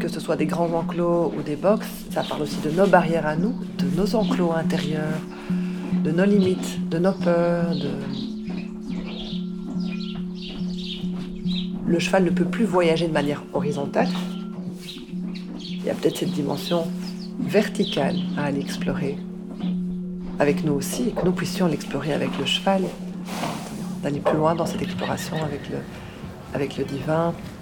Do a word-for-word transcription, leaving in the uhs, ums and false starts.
que ce soit des grands enclos ou des box, ça parle aussi de nos barrières à nous, de nos enclos intérieurs, de nos limites, de nos peurs, de... Le cheval ne peut plus voyager de manière horizontale. Il y a peut-être cette dimension verticale à aller explorer avec nous aussi, et que nous puissions l'explorer avec le cheval, d'aller plus loin dans cette exploration avec le, avec le divin.